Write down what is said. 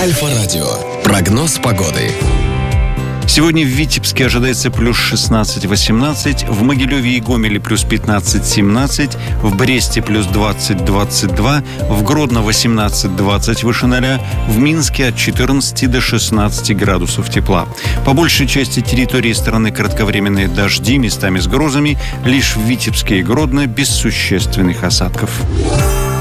Альфа-радио. Прогноз погоды. Сегодня в Витебске ожидается плюс 16-18, в Могилеве и Гомеле плюс 15-17, в Бресте плюс 20-22, в Гродно 18-20 выше 0, в Минске от 14 до 16 градусов тепла. По большей части территории страны кратковременные дожди, местами с грозами, лишь в Витебске и Гродно без существенных осадков.